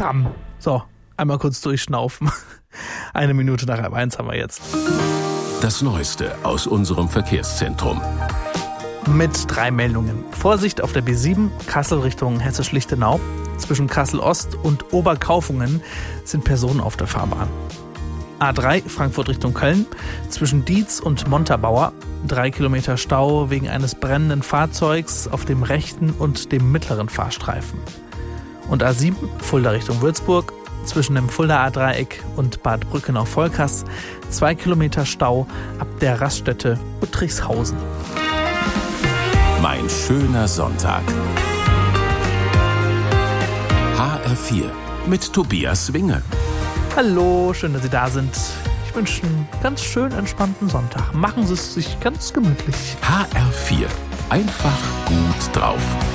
Bam. So, einmal kurz durchschnaufen. 1 Minute nach 1 haben wir jetzt. Das Neueste aus unserem Verkehrszentrum. Mit 3 Meldungen. Vorsicht auf der B7, Kassel Richtung Hessisch-Lichtenau. Zwischen Kassel-Ost und Oberkaufungen sind Personen auf der Fahrbahn. A3 Frankfurt Richtung Köln. Zwischen Dietz und Montabaur 3 Kilometer Stau wegen eines brennenden Fahrzeugs auf dem rechten und dem mittleren Fahrstreifen. Und A7 Fulda Richtung Würzburg. Zwischen dem Fuldaer Dreieck und Bad Brückenau-Volkers 2 Kilometer Stau ab der Raststätte Uttrichshausen. Mein schöner Sonntag. HR4 mit Tobias Winge. Hallo, schön, dass Sie da sind. Ich wünsche einen ganz schön entspannten Sonntag. Machen Sie es sich ganz gemütlich. HR4. Einfach gut drauf.